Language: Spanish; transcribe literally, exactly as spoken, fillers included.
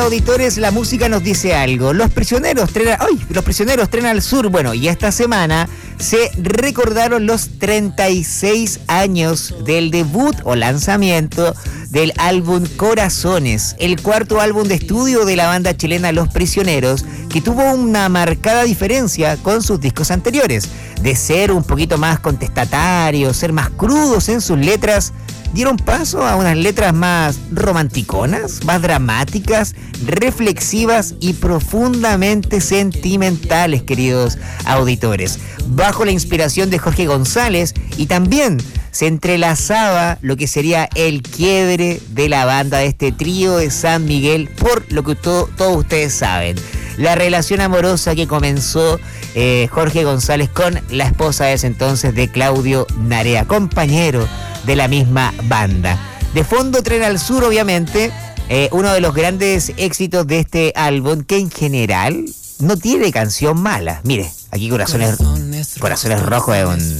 Auditores, la música nos dice algo. Los prisioneros tren, ¡ay! Los prisioneros tren al sur. Bueno, y esta semana se recordaron los treinta y seis años del debut o lanzamiento del álbum Corazones, el cuarto álbum de estudio de la banda chilena Los Prisioneros, que tuvo una marcada diferencia con sus discos anteriores. De ser un poquito más contestatarios, ser más crudos en sus letras, dieron paso a unas letras más romanticonas, más dramáticas, reflexivas y profundamente sentimentales, queridos auditores. Bajo la inspiración de Jorge González, y también se entrelazaba lo que sería el quiebre de la banda de este trío de San Miguel, por lo que to- todos ustedes saben. La relación amorosa que comenzó eh, Jorge González con la esposa de ese entonces de Claudio Narea, compañero de la misma banda. De fondo, Tren al Sur, obviamente, eh, uno de los grandes éxitos de este álbum, que en general no tiene canción mala. Mire, aquí Corazones, Corazones Rojos es un